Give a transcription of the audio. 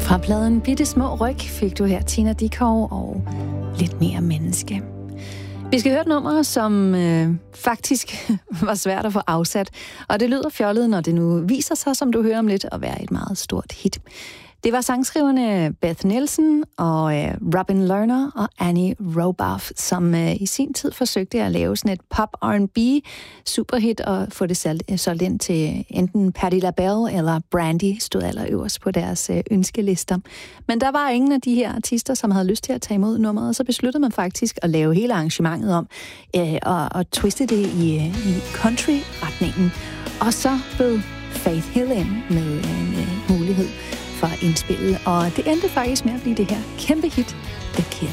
Fra pladen Bitte Små Ryg fik du her Tina Dickow og Lidt mere menneske. Vi skal høre et nummer, som faktisk var svært at få afsat, og det lyder fjollet, når det nu viser sig, som du hører om lidt, at være et meget stort hit. Det var sangskriverne Beth Nielsen og Robin Lerner og Annie Robath, som i sin tid forsøgte at lave sådan et pop R&B superhit og få det solgt ind til enten Patti LaBelle eller Brandy, stod allerøverst på deres ønskelister. Men der var ingen af de her artister, som havde lyst til at tage imod nummeret, og så besluttede man faktisk at lave hele arrangementet om og twiste det i country-retningen. Og så bød Faith Hill ind med en mulighed for at indspille, og det endte faktisk med at blive det her kæmpe hit, The Kid.